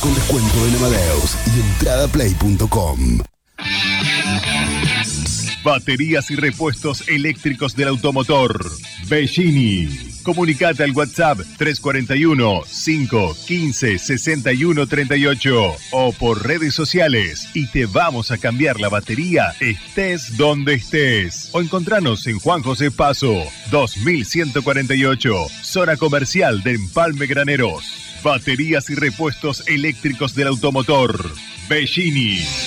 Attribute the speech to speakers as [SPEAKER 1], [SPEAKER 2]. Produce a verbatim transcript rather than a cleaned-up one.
[SPEAKER 1] con descuento en Amadeus y entrada play punto com.
[SPEAKER 2] Baterías y repuestos eléctricos del automotor. Bellini. Comunicate al WhatsApp tres cuatro uno, cinco uno cinco, seis uno tres ocho o por redes sociales y te vamos a cambiar la batería estés donde estés. O encontranos en Juan José Paso, dos mil ciento cuarenta y ocho, zona comercial de Empalme Graneros. Baterías y repuestos eléctricos del automotor. Bellini.